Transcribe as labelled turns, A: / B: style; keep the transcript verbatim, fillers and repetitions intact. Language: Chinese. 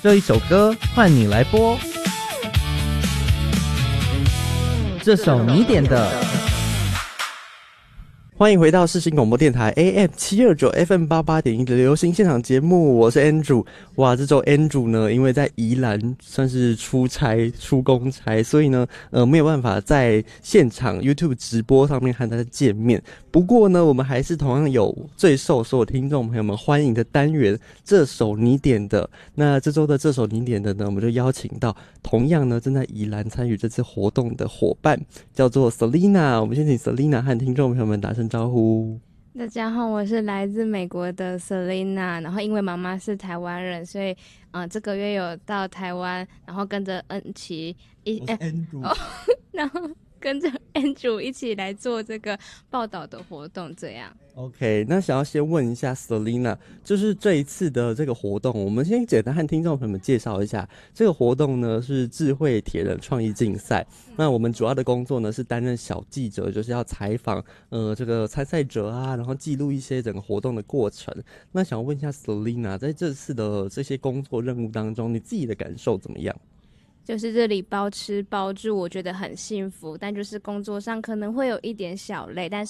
A: 这一首歌换你来播，这首你点的。
B: 欢迎回到世新广播电台 A M 七二九 F M 八八点一的流行现场节目，我是 Andrew。哇，这周 Andrew 呢，因为在宜兰算是出差出公差，所以呢，呃，没有办法在现场 YouTube 直播上面和大家见面。不过呢，我们还是同样有最受所有听众朋友们欢迎的单元，这首你点的。那这周的这首你点的呢，我们就邀请到同样呢正在宜兰参与这次活动的伙伴，叫做 Selina。我们先请 Selina 和听众朋友们打声招呼。
C: 大家好，我是来自美国的 Selina， 然后因为妈妈是台湾人，所以呃这个月有到台湾，然后跟着恩琪一
B: 我是 Andrew、
C: 哦、然后跟着 Andrew 一起来做这个报道的活动，这样。
B: OK， 那想要先问一下 Selina， 就是这一次的这个活动，我们先简单和听众朋友们介绍一下。这个活动呢是智慧铁人创意竞赛，那我们主要的工作呢是担任小记者，就是要采访呃这个参赛者啊，然后记录一些整个活动的过程。那想问一下 Selina， 在这次的这些工作任务当中，你自己的感受怎么样？
C: 就是这里包吃包住，我觉得很幸福，但就是工作上可能会有一点小累，但是